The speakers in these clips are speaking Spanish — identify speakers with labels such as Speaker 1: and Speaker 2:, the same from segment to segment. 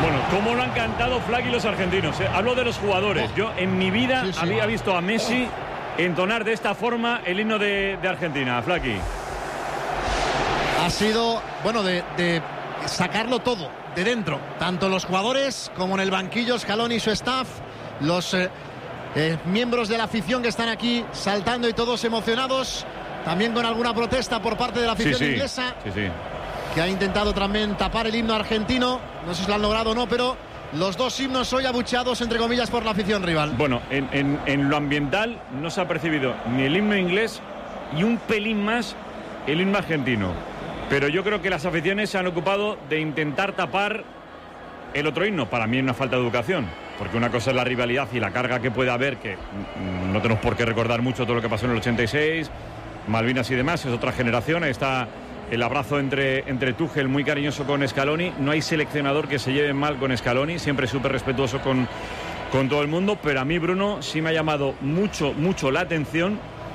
Speaker 1: Bueno, cómo lo han cantado Flaky los argentinos, ¿eh? Hablo de los jugadores. Yo en mi vida había visto a Messi entonar de esta forma el himno de Argentina, Flaky.
Speaker 2: Ha sido, bueno, de sacarlo todo de dentro, tanto los jugadores como en el banquillo Scaloni y su staff, los miembros de la afición que están aquí saltando y todos emocionados, también con alguna protesta por parte de la afición inglesa, que ha intentado también tapar el himno argentino. No sé si lo han logrado o no, pero los dos himnos hoy abucheados entre comillas por la afición rival.
Speaker 1: Bueno, en lo ambiental no se ha percibido ni el himno inglés y un pelín más el himno argentino, pero yo creo que las aficiones se han ocupado de intentar tapar el otro himno. Para mí es una falta de educación, porque una cosa es la rivalidad y la carga que puede haber, que no tenemos por qué recordar mucho todo lo que pasó en el 86, Malvinas y demás, es otra generación. Ahí está el abrazo entre Tuchel, muy cariñoso con Scaloni. No hay seleccionador que se lleve mal con Scaloni, siempre súper respetuoso con todo el mundo, pero a mí, Bruno, sí me ha llamado mucho la atención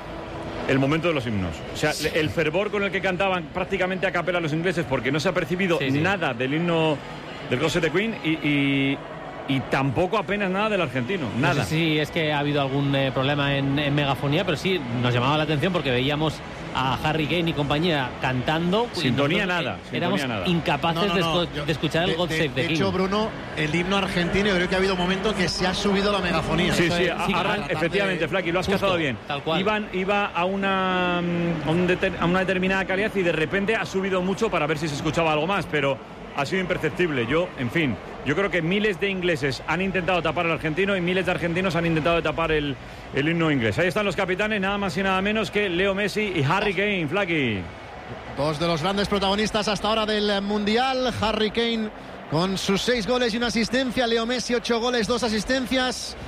Speaker 1: el momento de los himnos. O sea, el fervor con el que cantaban prácticamente a capela los ingleses, porque no se ha percibido nada del himno del God Save the Queen y tampoco apenas nada del argentino, nada.
Speaker 3: No sé si es que ha habido algún problema en megafonía, pero sí nos llamaba la atención porque veíamos a Harry Kane y compañía cantando.
Speaker 1: Sintonía nada.
Speaker 3: Éramos incapaces de escuchar el God Save the King.
Speaker 2: De hecho, Bruno, el himno argentino, yo creo que ha habido momentos que se ha subido la megafonía.
Speaker 1: Efectivamente, Flaky, lo has cazado bien.
Speaker 3: Tal cual.
Speaker 1: Iba a una determinada calidad y de repente ha subido mucho para ver si se escuchaba algo más, pero ha sido imperceptible. Yo creo que miles de ingleses han intentado tapar al argentino y miles de argentinos han intentado tapar el himno inglés. Ahí están los capitanes, nada más y nada menos que Leo Messi y Harry Kane, Flaky.
Speaker 2: Dos de los grandes protagonistas hasta ahora del Mundial. Harry Kane con sus 6 goles y una asistencia. Leo Messi 8 goles, 2 asistencias.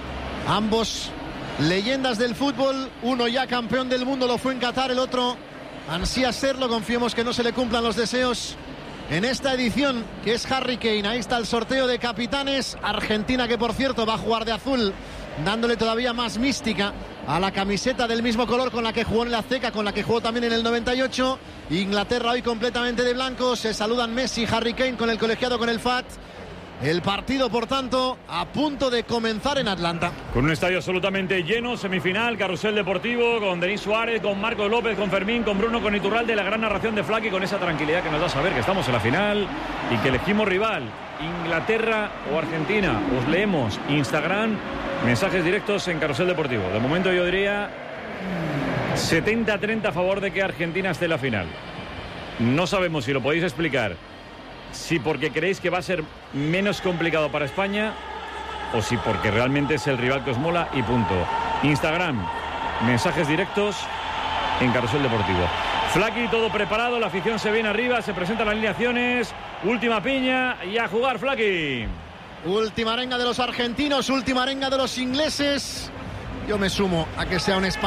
Speaker 2: Ambos leyendas del fútbol. Uno ya campeón del mundo, lo fue en Qatar. El otro ansía serlo. Confiemos que no se le cumplan los deseos en esta edición, que es Harry Kane. Ahí está el sorteo de capitanes. Argentina, que por cierto va a jugar de azul, dándole todavía más mística a la camiseta del mismo color con la que jugó en la Azteca, con la que jugó también en el 98. Inglaterra hoy completamente de blanco. Se saludan Messi, Harry Kane con el colegiado, con el FAT. El partido, por tanto, a punto de comenzar en Atlanta.
Speaker 1: Con un estadio absolutamente lleno, semifinal, carrusel deportivo, con Denis Suárez, con Marco López, con Fermín, con Bruno, con Iturralde, la gran narración de Flaky, con esa tranquilidad que nos da saber que estamos en la final y que elegimos rival, Inglaterra o Argentina. Os leemos Instagram, mensajes directos en carrusel deportivo. De momento yo diría 70-30 a favor de que Argentina esté en la final. No sabemos si lo podéis explicar, si porque creéis que va a ser menos complicado para España o si porque realmente es el rival que os mola y punto. Instagram, mensajes directos en Carrusel Deportivo. Flaky, todo preparado, la afición se viene arriba, se presentan las alineaciones, última piña y a jugar, Flaky.
Speaker 2: Última arenga de los argentinos, última arenga de los ingleses. Yo me sumo a que sea un español.